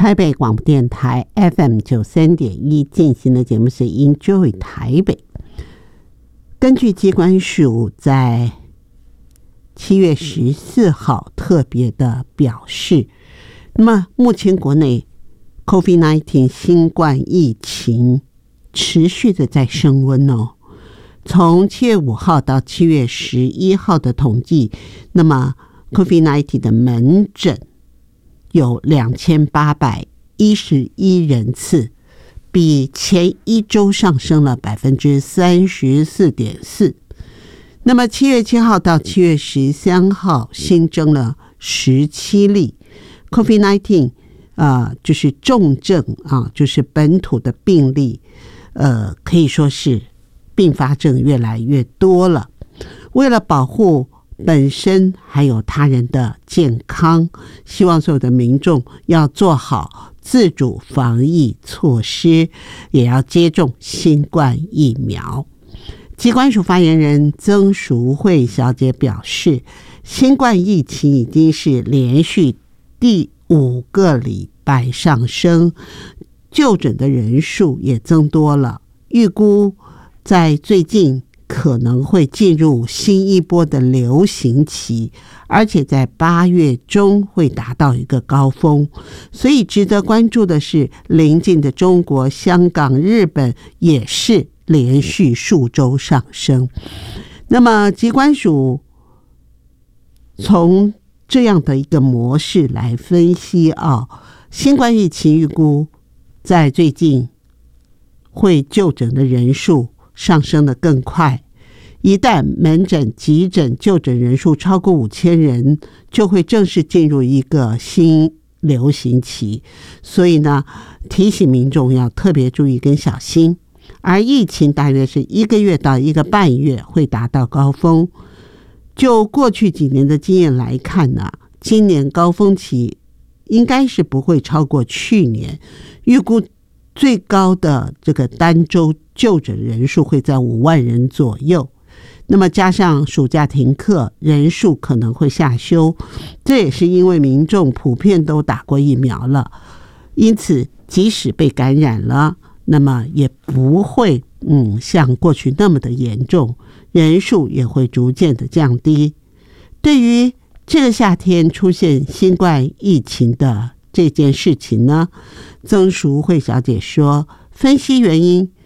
台北广播电台 FM93.1 进行的节目是 Enjoy 台北。根据机关署在7月14号特别的表示，那么目前国内 COVID-19 新冠疫情持续的在升温哦。从7月5号到7月11号的统计，那么 COVID-19 的门诊有2811人次，比前一周上升了 34.4%。 那么7月7号到7月13号新增了17例 COVID-19 就是重症就是本土的病例可以说是并发症越来越多了。为了保护本身还有他人的健康，希望所有的民众要做好自主防疫措施，也要接种新冠疫苗。疾管署发言人曾淑慧小姐表示，新冠疫情已经是连续第5个礼拜上升，就诊的人数也增多了，预估在最近可能会进入新一波的流行期，而且在8月中会达到一个高峰。所以值得关注的是，邻近的中国、香港、日本也是连续数周上升。那么疾管署从这样的一个模式来分析新冠疫情预估在最近会就诊的人数上升得更快，一旦门诊、急诊就诊人数超过5000人，就会正式进入一个新流行期。所以呢，提醒民众要特别注意跟小心。而疫情大约是1个月到1个半月会达到高峰。就过去几年的经验来看呢，今年高峰期应该是不会超过去年，预估最高的这个单周就诊人数会在5万人左右。那么加上暑假停课，人数可能会下修，这也是因为民众普遍都打过疫苗了，因此即使被感染了，那么也不会像过去那么的严重，人数也会逐渐的降低。对于这个夏天出现新冠疫情的这件事情呢，曾淑慧小姐说，分析原因